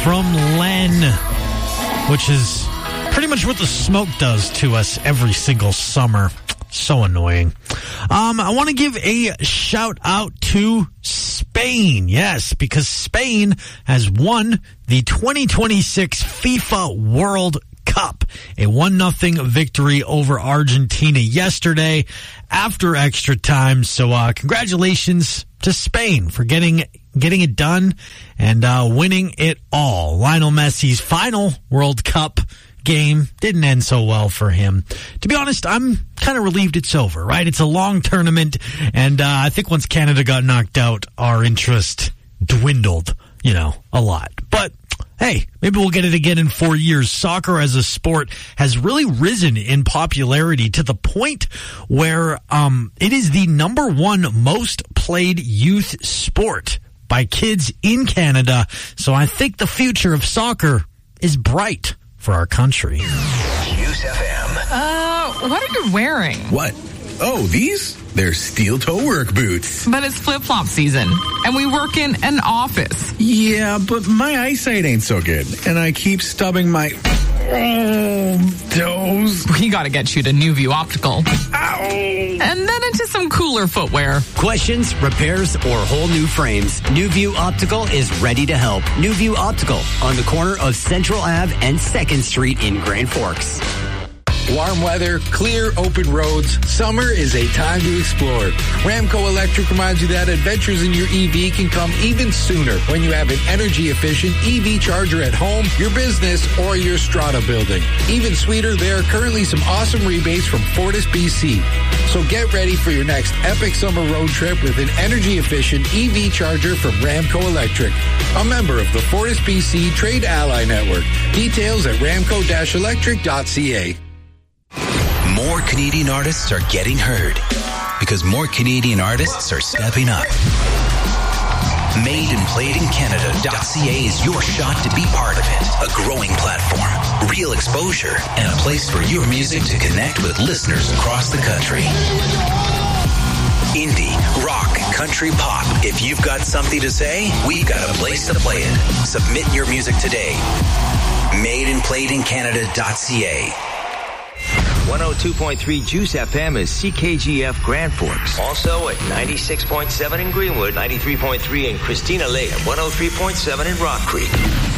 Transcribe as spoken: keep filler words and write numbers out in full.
From Len, which is pretty much what the smoke does to us every single summer. So annoying. Um, I want to give a shout out to Spain. Yes, because Spain has won the twenty twenty-six FIFA World Cup. A one nothing victory over Argentina yesterday after extra time. So uh, congratulations to Spain for getting getting it done and uh, winning it all. Lionel Messi's final World Cup game didn't end so well for him. To be honest, I'm kind of relieved it's over, right? It's a long tournament, and uh, I think once Canada got knocked out, our interest dwindled, you know, a lot. But hey, maybe we'll get it again in four years. Soccer as a sport has really risen in popularity to the point where um, it is the number one most played youth sport by kids in Canada. So I think the future of soccer is bright for our country. Juice F M. Uh, what are you wearing? What? Oh, these? They're steel toe work boots. But it's flip-flop season, and we work in an office. Yeah, but my eyesight ain't so good, and I keep stubbing my oh, toes. We gotta get you to New View Optical. Ow. And then into some cooler footwear. Questions, repairs, or whole new frames, New View Optical is ready to help. New View Optical on the corner of Central Avenue and second Street in Grand Forks. Warm weather, clear, open roads. Summer is a time to explore. Ramco Electric reminds you that adventures in your E V can come even sooner when you have an energy-efficient E V charger at home, your business, or your strata building. Even sweeter, there are currently some awesome rebates from Fortis B C. So get ready for your next epic summer road trip with an energy-efficient E V charger from Ramco Electric, a member of the Fortis B C Trade Ally Network. Details at ramco dash electric dot c a. More Canadian artists are getting heard because more Canadian artists are stepping up. Made and Played in Canada dot c a is your shot to be part of it. A growing platform, real exposure, and a place for your music to connect with listeners across the country. Indie, rock, country, pop. If you've got something to say, we've got a place to play it. Submit your music today. Made and Played in Canada dot c a. one oh two point three Juice F M is C K G F Grand Forks. Also at ninety-six point seven in Greenwood, ninety-three point three in Christina Lake, and one oh three point seven in Rock Creek.